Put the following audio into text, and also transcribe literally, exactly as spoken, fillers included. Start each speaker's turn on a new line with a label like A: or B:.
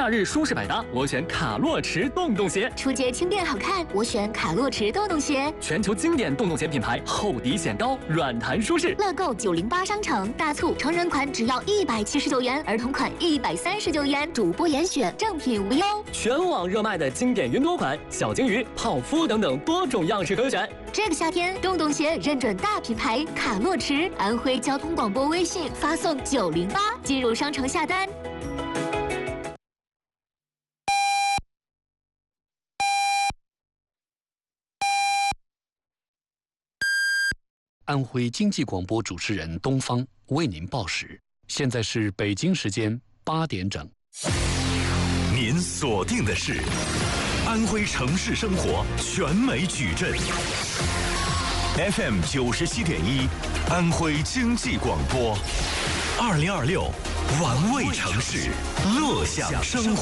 A: 假日舒适百搭，我选卡洛驰洞洞鞋；
B: 出街轻便好看，我选卡洛驰洞洞鞋。
A: 全球经典洞洞鞋品牌，厚底显高，软弹舒适。
B: 乐购九零八商城大促，成人款只要一百七十九元，儿童款一百三十九元，主播严选，正品无忧。
A: 全网热卖的经典云朵款、小金鱼、泡芙等等多种样式可选。
B: 这个夏天，洞洞鞋认准大品牌卡洛驰，安徽交通广播微信发送九零八进入商城下单。
C: 安徽经济广播主持人东方为您报时，现在是北京时间八点整。
D: 您锁定的是安徽城市生活全美矩阵 F M 九十七点一，安徽经济广播，二零二六玩味城市，乐享生活。